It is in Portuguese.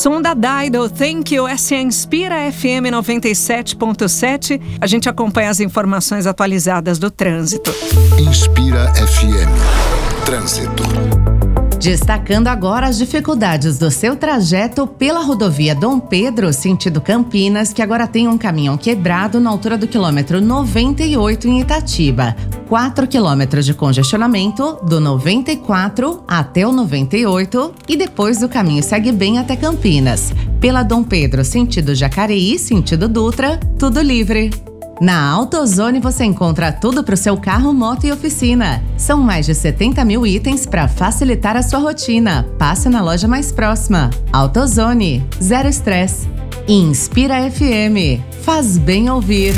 som da Dido, Thank You. Essa é a Inspira FM 97.7. A gente acompanha as informações atualizadas do trânsito. Inspira FM. Trânsito. Destacando agora as dificuldades do seu trajeto pela rodovia Dom Pedro, sentido Campinas, que agora tem um caminhão quebrado na altura do quilômetro 98 em Itatiba. 4 quilômetros de congestionamento do 94 até o 98 e depois o caminho segue bem até Campinas. Pela Dom Pedro, sentido Jacareí, sentido Dutra, tudo livre. Na AutoZone você encontra tudo para o seu carro, moto e oficina. São mais de 70 mil itens para facilitar a sua rotina. Passe na loja mais próxima. AutoZone, zero estresse. Inspira FM, faz bem ouvir.